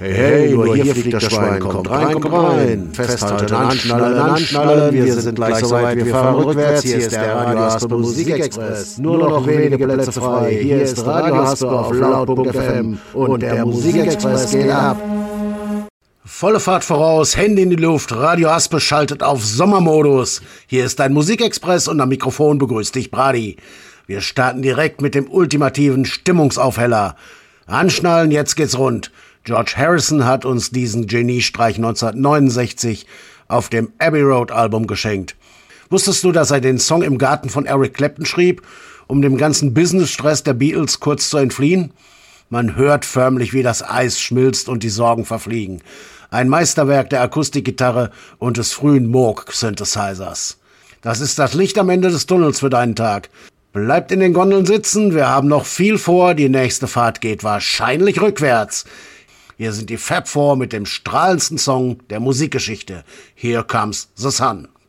Hey, hey, nur hier fliegt das Schwein, kommt rein, festhalten, anschnallen, wir sind gleich soweit, wir fahren rückwärts, hier ist der Radio Haspe Musikexpress, nur noch wenige Plätze frei, hier ist Radio Haspe auf laut.fm und der Musikexpress geht ab. Volle Fahrt voraus, Hände in die Luft, Radio Haspe schaltet auf Sommermodus. Hier ist dein Musikexpress und am Mikrofon begrüßt dich Brady. Wir starten direkt mit dem ultimativen Stimmungsaufheller. Anschnallen, jetzt geht's rund. George Harrison hat uns diesen Geniestreich 1969 auf dem Abbey Road Album geschenkt. Wusstest du, dass er den Song im Garten von Eric Clapton schrieb, um dem ganzen Business-Stress der Beatles kurz zu entfliehen? Man hört förmlich, wie das Eis schmilzt und die Sorgen verfliegen. Ein Meisterwerk der Akustikgitarre und des frühen Moog-Synthesizers. Das ist das Licht am Ende des Tunnels für deinen Tag. Bleibt in den Gondeln sitzen, wir haben noch viel vor, die nächste Fahrt geht wahrscheinlich rückwärts. Hier sind die Fab Four mit dem strahlendsten Song der Musikgeschichte. Here Comes the Sun.